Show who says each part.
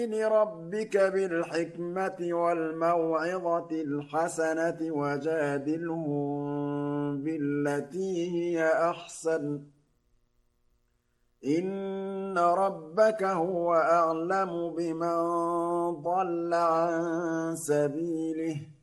Speaker 1: ربك بالحكمة والموعظة الحسنة وجادلهم بالتي هي أحسن إن ربك هو أعلم بمن ضل عن سبيله